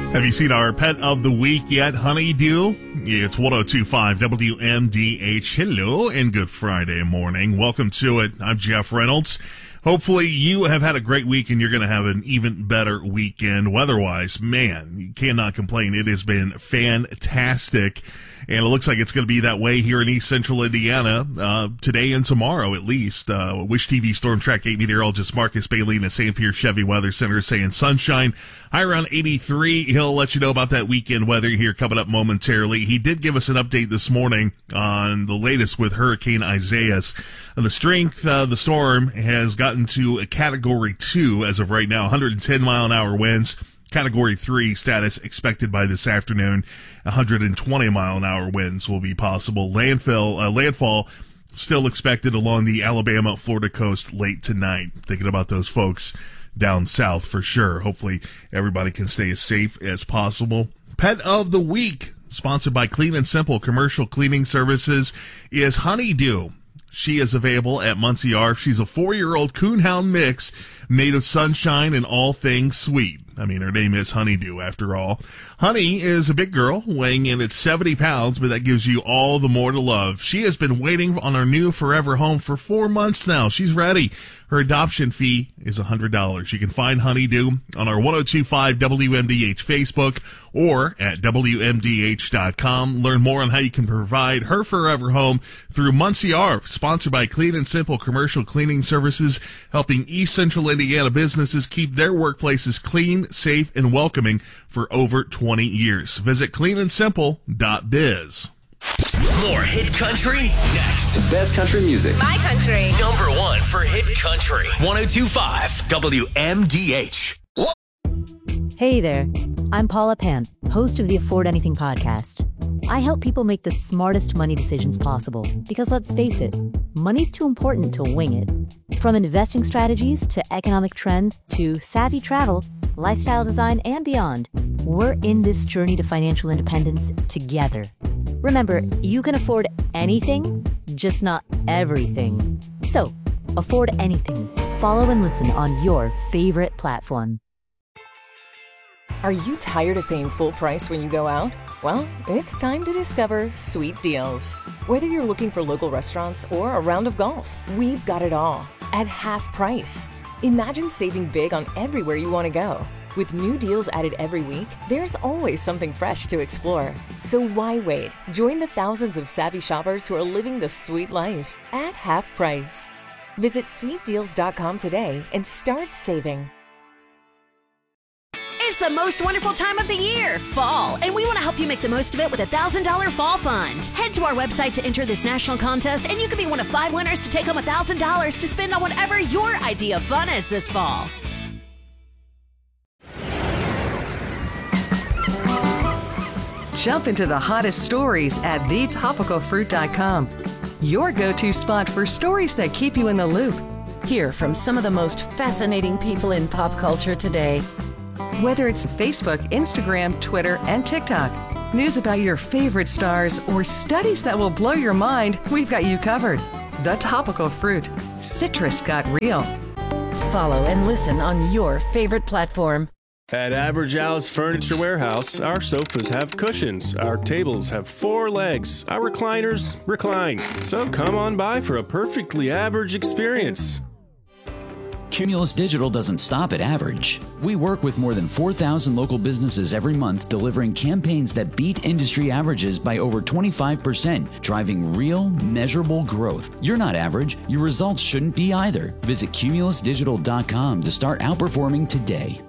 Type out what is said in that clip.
Have you seen our pet of the week yet, Honeydew? It's 102.5 WMDH. Hello and good Friday morning. Welcome to it. I'm Jeff Reynolds. Hopefully you have had a great week and you're going to have an even better weekend. Weather-wise, man, you cannot complain. It has been fantastic. And it looks like it's going to be that way here in East Central Indiana today and tomorrow at least. Wish TV Storm Track 8 meteorologist Marcus Bailey in the St. Pierre Chevy Weather Center saying sunshine, high around 83. He'll let you know about that weekend weather here coming up momentarily. He did give us an update this morning on the latest with Hurricane Isaias. The strength of the storm has gotten to a Category 2 as of right now, 110 mile an hour winds. Category 3 status expected by this afternoon. 120 mile an hour winds will be possible. Landfall still expected along the Alabama-Florida coast late tonight. Thinking about those folks down south for sure. Hopefully everybody can stay as safe as possible. Pet of the week, sponsored by Clean and Simple Commercial Cleaning Services, is Honeydew. She is available at Muncie Arf. She's a 4-year-old coonhound mix made of sunshine and all things sweet. I mean, her name is Honeydew, after all. Honey is a big girl, weighing in at 70 pounds, but that gives you all the more to love. She has been waiting on her new forever home for 4 months now. She's ready. Her adoption fee is $100. You can find Honeydew on our 102.5 WMDH Facebook or at WMDH.com. Learn more on how you can provide her forever home through Muncie Arf, sponsored by Clean and Simple Commercial Cleaning Services, helping East Central Indiana businesses keep their workplaces clean, safe, and welcoming for over 20 years. Visit cleanandsimple.biz. More hit country next. The best country music. My country. Number one for hit country. 102.5 WMDH. Hey there. I'm Paula Pant, host of the Afford Anything podcast. I help people make the smartest money decisions possible because, let's face it, money's too important to wing it. From investing strategies to economic trends to savvy travel, lifestyle design, and beyond, we're in this journey to financial independence together. Remember, you can afford anything, just not everything. So, afford anything. Follow and listen on your favorite platform. Are you tired of paying full price when you go out? Well, it's time to discover Sweet Deals. Whether you're looking for local restaurants or a round of golf, we've got it all at half price. Imagine saving big on everywhere you want to go. With new deals added every week, there's always something fresh to explore. So why wait? Join the thousands of savvy shoppers who are living the sweet life at half price. Visit sweetdeals.com today and start saving. It's the most wonderful time of the year, fall, and we want to help you make the most of it with a $1,000 fall fund. Head to our website to enter this national contest, and you could be one of 5 winners to take home $1,000 to spend on whatever your idea of fun is this fall. Jump into the hottest stories at thetopicalfruit.com. Your go-to spot for stories that keep you in the loop. Hear from some of the most fascinating people in pop culture today. Whether it's Facebook, Instagram, Twitter, and TikTok, news about your favorite stars, or studies that will blow your mind, we've got you covered. The Topical Fruit. Citrus got real. Follow and listen on your favorite platform. At Average Al's Furniture Warehouse, our sofas have cushions, our tables have 4 legs, our recliners recline. So come on by for a perfectly average experience. Cumulus Digital doesn't stop at average. We work with more than 4,000 local businesses every month, delivering campaigns that beat industry averages by over 25%, driving real, measurable growth. You're not average. Your results shouldn't be either. Visit cumulusdigital.com to start outperforming today.